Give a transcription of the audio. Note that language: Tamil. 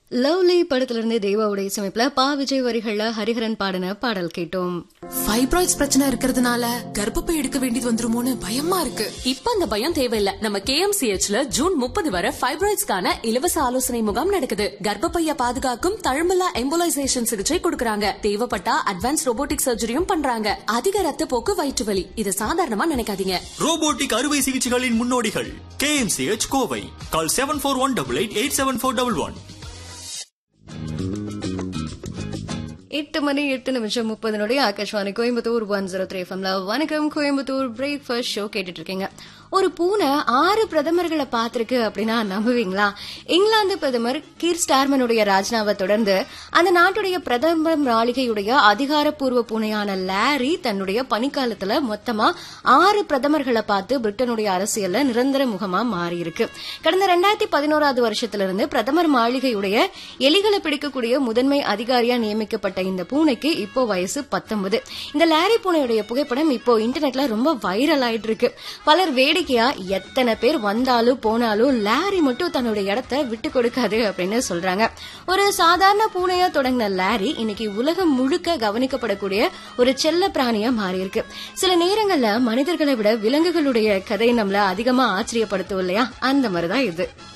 லவ்லி படத்துல இருந்து தேவாவுடைய சமைப்புல பா விஜய் வரிகள்ல ஹரிஹரன் பாடின பாடல் கேட்டோம். ஃபைப்ராய்ட்ஸ் பிரச்சனை இருக்கிறதுனால கர்ப்பப்பை எடுக்க வேண்டியது வந்துருமோன்னு பயமா இருக்கு. இப்ப அந்த பயம் தேவையில்ல. நம்ம KMCHல ஜூன் 30 வரை ஃபைப்ராய்ட்ஸ்க்கான இலவச ஆலோசனை முகாம் நடக்குது. கர்ப்பப்பைய பாதுகாக்கும் தழும்பலா எம்போலைசேஷன் சிகிச்சை கொடுக்கறாங்க. தேவைப்பட்டா அட்வான்ஸ் ரோபோட்டிக் சர்ஜரியும் பண்றாங்க. அதிக ரத்த போக்கு, வயிற்று வலி இது சாதாரணமா நினைக்காதீங்க. ரோபோட்டிக் அறுவை சிகிச்சைகளின் முன்னோடிகள் KMCH கோவை. கால் 7418887411. 8 மணி 8 நிமிஷம் 30 நொடி. ஆகாஷ்வாணி கோயம்புத்தூர் 103 FMல வணக்கம் கோயம்புத்தூர் பிரேக்ஃபாஸ்ட் ஷோ கேட்டுட்டு இருக்கீங்க. ஒரு பூனை 6 பிரதமர்களை பார்த்திருக்கு அப்படின்னா நம்புவீங்களா? இங்கிலாந்து பிரதமர் கீர் ஸ்டார்மனுடைய ராஜினாவை தொடர்ந்து அந்த நாட்டுடைய பிரதமர் மாளிகையுடைய அதிகாரப்பூர்வ பூனையான லாரி தன்னுடைய பணிக்காலத்துல மொத்தமா 6 பிரதமர்களை பார்த்து பிரிட்டனுடைய அரசியல்ல நிரந்தர முகமா மாறி இருக்கு. கடந்த 2011 வருஷத்திலிருந்து பிரதமர் மாளிகையுடைய எலிகளை பிடிக்கக்கூடிய முதன்மை அதிகாரியா நியமிக்கப்பட்ட இந்த பூனைக்கு இப்போ வயசு 19. இந்த லாரி பூனையுடைய புகைப்படம் இப்போ இன்டர்நெட்ல ரொம்ப வைரல் ஆயிட்டு இருக்கு. பலர் வேடிக்கையா எத்தனை பேர் வந்தாலும் போனாலும் லாரி மட்டும் தன்னுடைய இடத்தை விட்டு கொடுக்காது அப்படின்னு சொல்றாங்க. ஒரு சாதாரண பூனையா தொடங்கின லாரி இன்னைக்கு உலகம் முழுக்க கவனிக்கப்படக்கூடிய ஒரு செல்ல பிராணியா மாறி இருக்கு. சில நேரங்கள்ல மனிதர்களை விட விலங்குகளுடைய கதை நம்மள அதிகமா ஆச்சரியப்படுத்தும் இல்லையா? அந்த மாதிரிதான் இது.